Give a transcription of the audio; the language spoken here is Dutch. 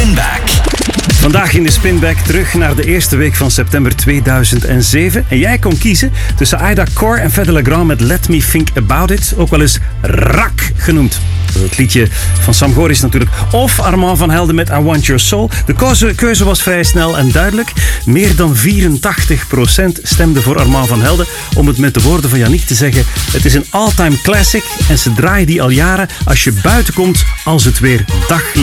Spinback. Vandaag in de Spinback terug naar de eerste week van september 2007. En jij kon kiezen tussen Aida Core en Fedde Le Grand met Let Me Think About It. Ook wel eens RAK genoemd. Het liedje van Sam Goris natuurlijk. Of Armand van Helden met I Want Your Soul. De keuze was vrij snel en duidelijk. Meer dan 84% stemde voor Armand van Helden. Om het met de woorden van Yannick te zeggen. Het is een all-time classic en ze draaien die al jaren als je buiten komt als het weer daglicht